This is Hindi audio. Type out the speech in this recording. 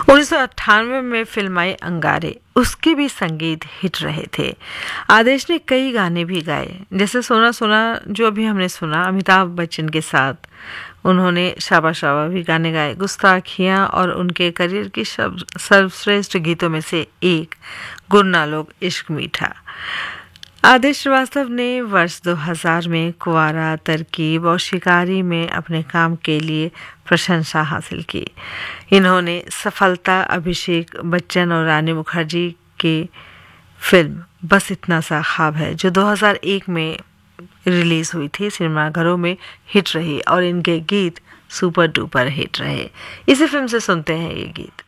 1998 में फिल्म आई अंगारे, उसके भी संगीत हिट रहे थे। आदेश ने कई गाने भी गाए, जैसे सोना सोना जो अभी हमने सुना अमिताभ बच्चन के साथ। उन्होंने शाबा शाबा भी गाने गाए, गुस्ताखियाँ और उनके करियर की सर्वश्रेष्ठ गीतों में से एक गुरना लोग इश्क मीठा। आदेश श्रीवास्तव ने वर्ष 2000 में कुंवारा, तरकीब और शिकारी में अपने काम के लिए प्रशंसा हासिल की। इन्होंने सफलता अभिषेक बच्चन और रानी मुखर्जी की फिल्म बस इतना सा ख्वाब है, जो 2001 में रिलीज हुई थी, सिनेमाघरों में हिट रही और इनके गीत सुपर डुपर हिट रहे। इसी फिल्म से सुनते हैं ये गीत।